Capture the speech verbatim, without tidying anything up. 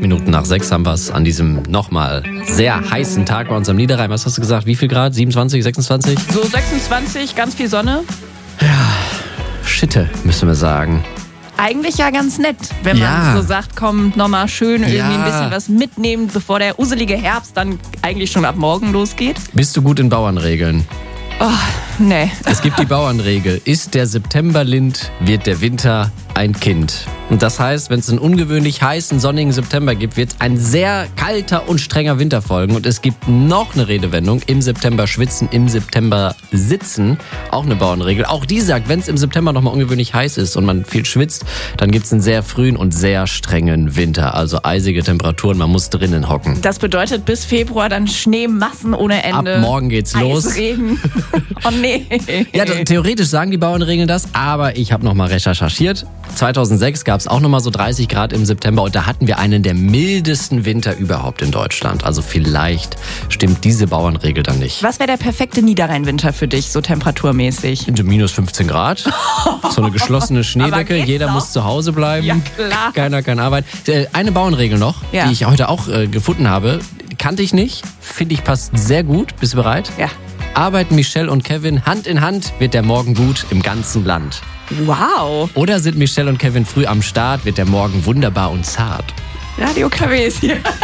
Minuten nach sechs haben wir es an diesem nochmal sehr heißen Tag bei uns am Niederrhein. Was hast du gesagt? Wie viel Grad? siebenundzwanzig, sechsundzwanzig? So sechsundzwanzig, ganz viel Sonne. Ja, Schitte, müssen wir sagen. Eigentlich ja ganz nett, wenn Ja. man so sagt, komm, nochmal schön irgendwie Ja. ein bisschen was mitnehmen, bevor der uselige Herbst dann eigentlich schon ab morgen losgeht. Bist du gut in Bauernregeln? Oh, nee. Es gibt die Bauernregel. Ist der September Lind, wird der Winter ein Kind. Und das heißt, wenn es einen ungewöhnlich heißen, sonnigen September gibt, wird ein sehr kalter und strenger Winter folgen. Und es gibt noch eine Redewendung, im September schwitzen, im September sitzen. Auch eine Bauernregel. Auch die sagt, wenn es im September nochmal ungewöhnlich heiß ist und man viel schwitzt, dann gibt es einen sehr frühen und sehr strengen Winter. Also eisige Temperaturen, man muss drinnen hocken. Das bedeutet bis Februar dann Schneemassen ohne Ende. Ab morgen geht's los. Eisregen. Oh nee. Ja, theoretisch sagen die Bauernregeln das, aber ich habe nochmal recherchiert. zweitausendsechs gab es auch nochmal so dreißig Grad im September und da hatten wir einen der mildesten Winter überhaupt in Deutschland. Also vielleicht stimmt diese Bauernregel dann nicht. Was wäre der perfekte Niederrheinwinter für dich, so temperaturmäßig? Minus fünfzehn Grad, so eine geschlossene Schneedecke, geht's jeder noch? muss zu Hause bleiben, Ja, klar. keiner kann arbeiten. Äh, Eine Bauernregel noch, Ja. die ich heute auch äh, gefunden habe, kannte ich nicht, finde ich passt sehr gut. Bist du bereit? Ja. Arbeiten Michelle und Kevin Hand in Hand, wird der Morgen gut im ganzen Land. Wow. Oder sind Michelle und Kevin früh am Start, wird der Morgen wunderbar und zart. Radio K W ist hier.